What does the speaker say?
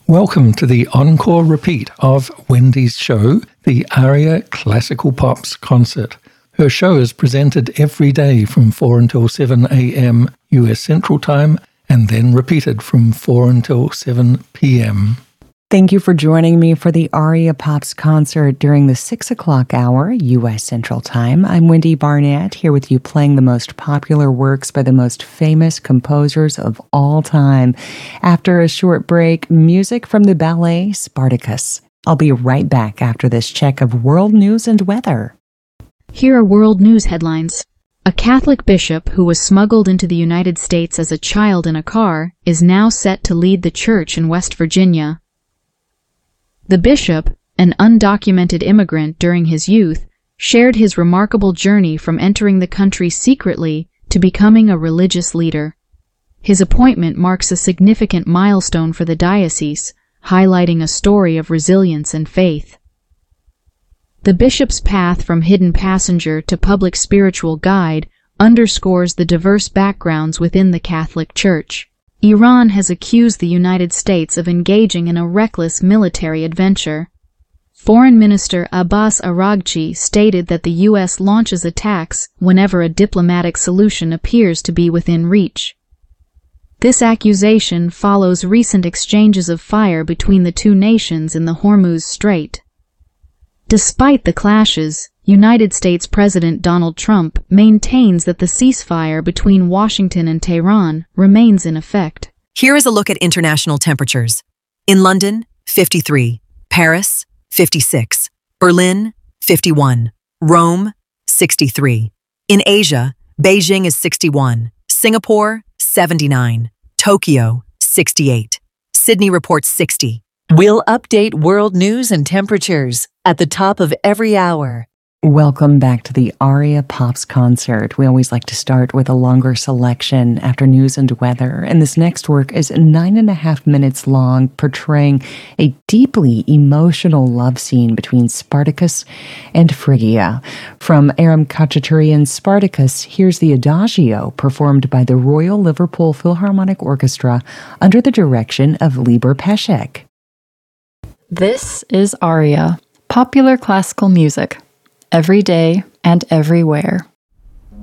Welcome to the encore repeat of Wendy's show, the Aria Classical Pops Concert. Her show is presented every day from 4 until 7 a.m. US Central Time and then repeated from 4 until 7 p.m. Thank you for joining me for the Aria Pops concert during the 6 o'clock hour, U.S. Central Time. I'm Wendy Barnett, here with you playing the most popular works by the most famous composers of all time. After a short break, music from the ballet Spartacus. I'll be right back after this check of world news and weather. Here are world news headlines. A Catholic bishop who was smuggled into the United States as a child in a car is now set to lead the church in West Virginia. The bishop, an undocumented immigrant during his youth, shared his remarkable journey from entering the country secretly to becoming a religious leader. His appointment marks a significant milestone for the diocese, highlighting a story of resilience and faith. The bishop's path from hidden passenger to public spiritual guide underscores the diverse backgrounds within the Catholic Church. Iran has accused the United States of engaging in a reckless military adventure. Foreign Minister Abbas Araghchi stated that the U.S. launches attacks whenever a diplomatic solution appears to be within reach. This accusation follows recent exchanges of fire between the two nations in the Hormuz Strait. Despite the clashes, United States President Donald Trump maintains that the ceasefire between Washington and Tehran remains in effect. Here is a look at international temperatures. In London, 53. Paris, 56. Berlin, 51. Rome, 63. In Asia, Beijing is 61. Singapore, 79. Tokyo, 68. Sydney reports 60. We'll update world news and temperatures at the top of every hour. Welcome back to the Aria Pops concert. We always like to start with a longer selection after news and weather, and this next work is 9.5 minutes long, portraying a deeply emotional love scene between Spartacus and Phrygia. From Aram Khachaturian's Spartacus, here's the Adagio, performed by the Royal Liverpool Philharmonic Orchestra under the direction of Libor Pesek. This is Aria, popular classical music, every day and everywhere.